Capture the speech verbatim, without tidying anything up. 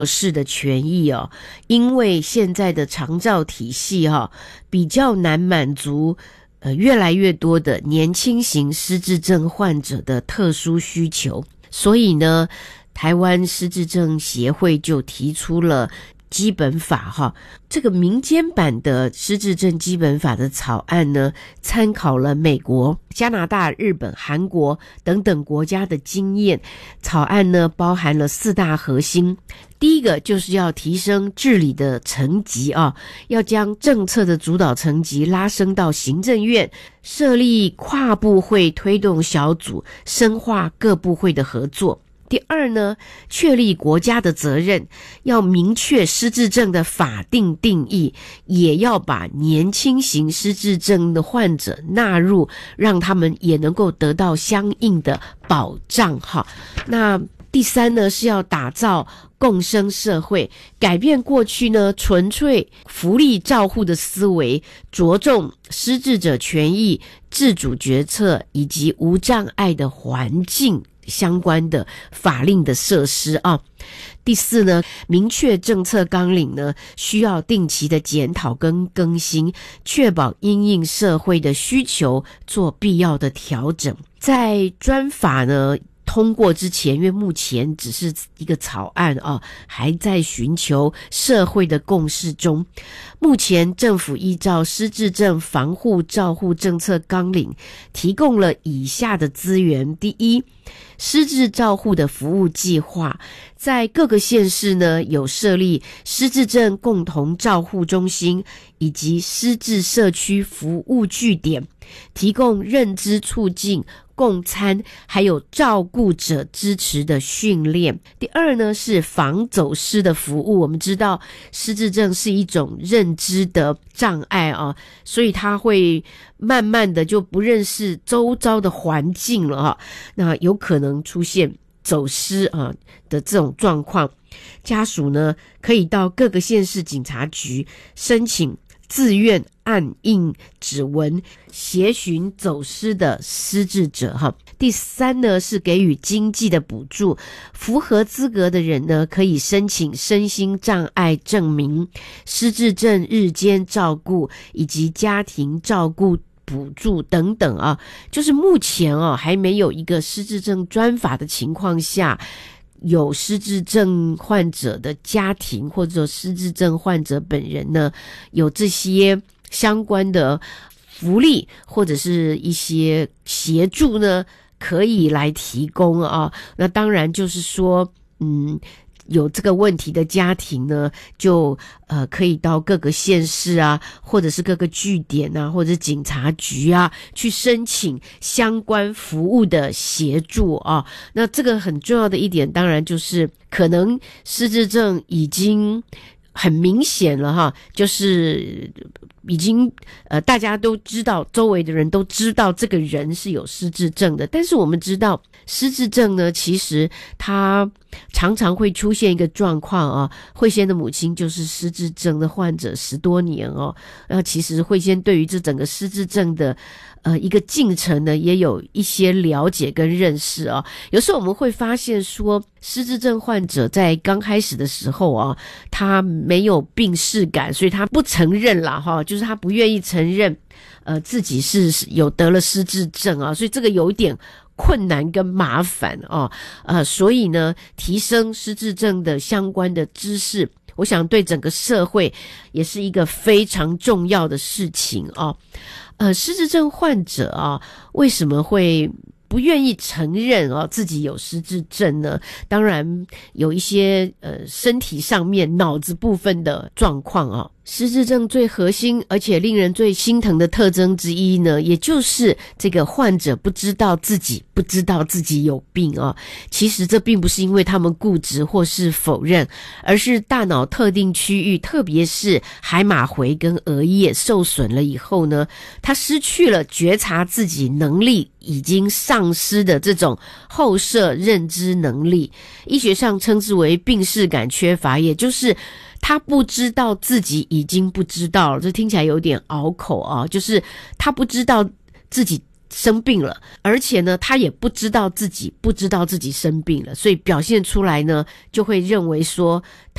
士的权益哦，因为现在的长照体系哈、哦、比较难满足呃越来越多的年轻型失智症患者的特殊需求，所以呢，台湾失智症协会就提出了基本法哈，这个民间版的失智症基本法的草案呢，参考了美国、加拿大、日本、韩国等等国家的经验。草案呢包含了四大核心，第一个就是要提升治理的层级啊，要将政策的主导层级拉升到行政院，设立跨部会推动小组，深化各部会的合作。第二呢，确立国家的责任，要明确失智症的法定定义，也要把年轻型失智症的患者纳入，让他们也能够得到相应的保障哈。那第三呢，是要打造共生社会，改变过去呢纯粹福利照护的思维，着重失智者权益、自主决策以及无障碍的环境相关的法令的设施啊。第四呢，明确政策纲领呢，需要定期的检讨跟更新，确保因应社会的需求做必要的调整。在专法呢通过之前，因为目前只是一个草案啊，还在寻求社会的共识中。目前政府依照失智症防护照护政策纲领，提供了以下的资源。第一，失智照护的服务计划，在各个县市呢有设立失智症共同照护中心以及失智社区服务据点，提供认知促进、共餐还有照顾者支持的训练。第二呢，是防走失的服务。我们知道失智症是一种认知的障碍啊，所以他会慢慢的就不认识周遭的环境了啊，那有可能出现走失啊的这种状况。家属呢可以到各个县市警察局申请自愿按印指纹协寻走失的失智者哈。第三呢，是给予经济的补助，符合资格的人呢可以申请身心障碍证明、失智症日间照顾以及家庭照顾补助等等啊。就是目前啊还没有一个失智症专法的情况下，有失智症患者的家庭或者失智症患者本人呢，有这些相关的福利或者是一些协助呢，可以来提供啊。那当然就是说，嗯，有这个问题的家庭呢，就呃可以到各个县市啊，或者是各个据点啊，或者是警察局啊，去申请相关服务的协助啊。那这个很重要的一点，当然就是可能失智症已经很明显了哈，就是已经呃大家都知道，周围的人都知道这个人是有失智症的。但是我们知道失智症呢，其实它常常会出现一个状况啊，慧仙的母亲就是失智症的患者十多年哦。那其实慧仙对于这整个失智症的呃一个进程呢，也有一些了解跟认识啊。有时候我们会发现说，失智症患者在刚开始的时候啊，他没有病识感，所以他不承认啦哈，就是他不愿意承认呃自己是有得了失智症啊，所以这个有一点困难跟麻烦哦，呃，所以呢，提升失智症的相关的知识，我想对整个社会也是一个非常重要的事情哦。呃，失智症患者啊，为什么会不愿意承认哦自己有失智症呢？当然有一些呃身体上面脑子部分的状况哦。失智症最核心而且令人最心疼的特征之一呢，也就是这个患者不知道自己不知道自己有病哦。其实这并不是因为他们固执或是否认，而是大脑特定区域，特别是海马回跟额叶受损了以后呢，他失去了觉察自己能力，已经丧失的这种后设认知能力，医学上称之为病识感缺乏，也就是他不知道自己已经不知道了。这听起来有点拗口啊，就是他不知道自己生病了，而且呢他也不知道自己不知道自己生病了，所以表现出来呢就会认为说